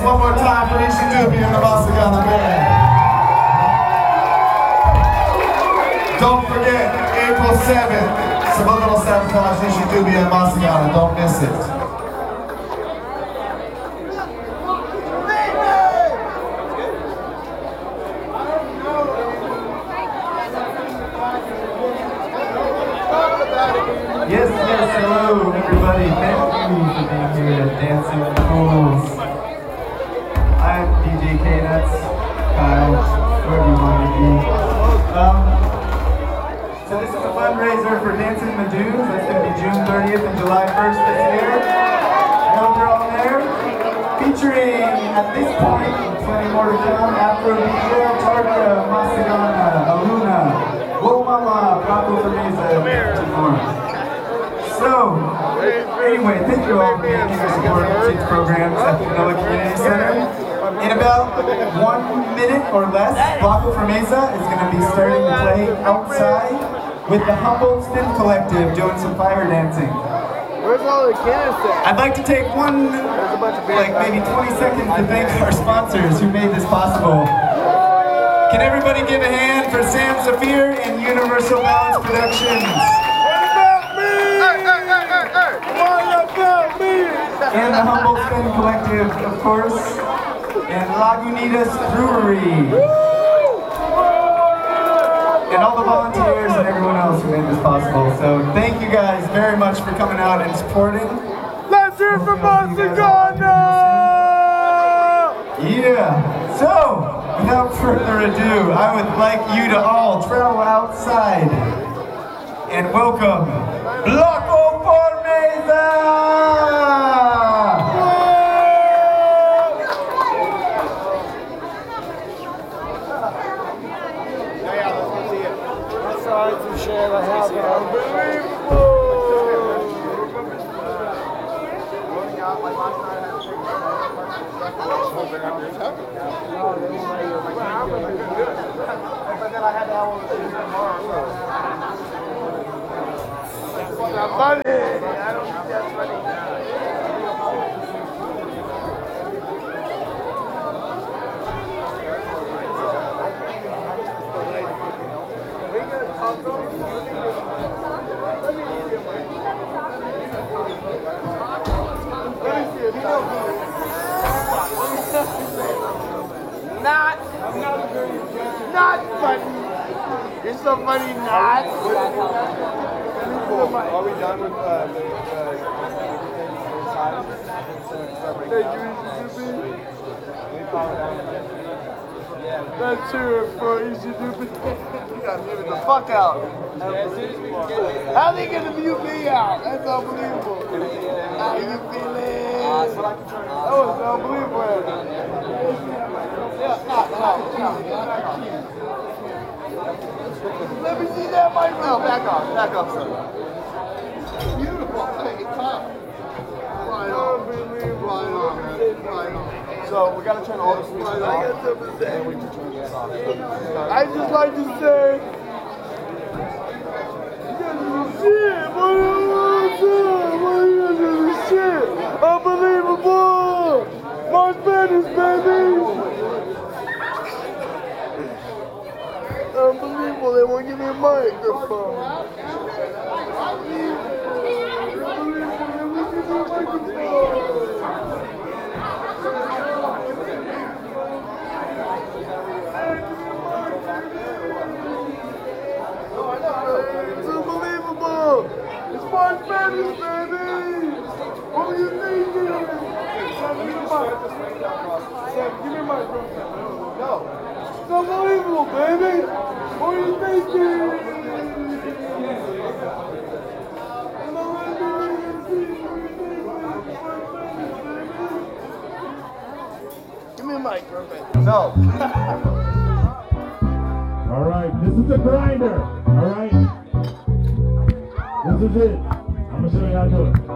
one more time for Ishi Dubi and the Masagana Band. Don't forget, April 7th, Subliminal Sabotage, Ishi Dubi and Masagana. Don't miss it. Yes, hello everybody. Thank you for being here at Dancing with Fools. I'm DJ K-Nuts, Kyle, wherever you want to be. So this is a fundraiser for Dancing with the Dudes. That's going to be June 30th and July 1st this year. I hope you're all there. Featuring, at this point, plenty more to come, Afro DJ, Tarka, Masagana, Aluna, Womama, Paco Fermeza, and more. So, anyway, thank you all for being here supporting kids programs at the Manila Community Center. In about 1 minute or less, Paco Fermeza is going to be starting to play outside with the Humboldt Spin Collective doing some fire dancing. Where's all the cannons at? I'd like to take maybe 20 seconds to thank our sponsors who made this possible. Can everybody give a hand for Sam Zafir and Universal Balance Productions? And the Humboldt Spin Collective, of course, and Lagunitas Brewery. And all the volunteers and everyone else who made this possible. So thank you guys very much for coming out and supporting. Let's hear from Masagana! Yeah. So, without further ado, I would like you to all travel outside and welcome Paco Fermeza! Sorry to share the house. Not funny. You're so funny, not. Are we done with Let's hear it for Easy Duper. You gotta leave it the fuck out. How they gonna mute me out? That's unbelievable. How you feeling? That was unbelievable. Yeah, no. Let me see that mic. No, back off, son. Beautiful. Hey, top. Right on. So we gotta turn all the switches off. And we can turn this off. I just like to say, you guys are the shit, boy. You guys are the shit. Unbelievable. March Madness, baby. Unbelievable. They won't give me a microphone. It's unbelievable! It's March Madness, baby! What were you thinking? Sam, give me a mic. Sam, give me a mic, bro. No. It's unbelievable, baby! What were you thinking? Give me a mic, bro. No. All right, this is the grinder. All right, this is it. I'm gonna show you how to do it.